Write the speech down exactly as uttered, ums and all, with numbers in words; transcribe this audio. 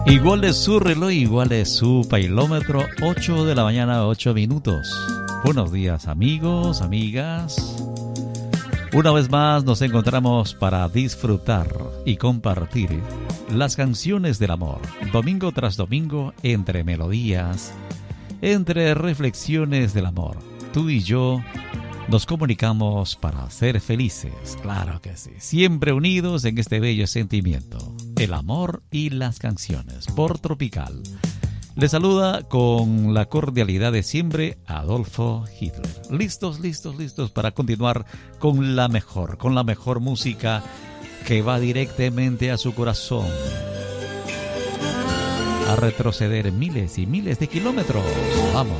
Igual es su reloj, igual es su bailómetro, ocho de la mañana, ocho minutos. Buenos días, amigos, amigas. Una vez más nos encontramos para disfrutar y compartir las canciones del amor, domingo tras domingo, entre melodías, entre reflexiones del amor. Tú y yo nos comunicamos para ser felices, claro que sí, siempre unidos en este bello sentimiento, el amor y las canciones, por Tropical. Les saluda con la cordialidad de siempre Adolfo Hitler. Listos, listos, listos para continuar con la mejor, con la mejor música que va directamente a su corazón, a retroceder miles y miles de kilómetros. Vamos.